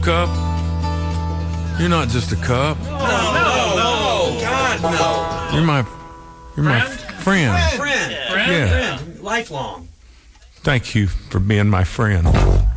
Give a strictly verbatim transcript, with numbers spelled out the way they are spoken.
Cup. You're not just a cup. No, no, no, God, no. You're my, you're my Friend? friend. Friend. Yeah. Friend. Lifelong. Thank you for being my friend.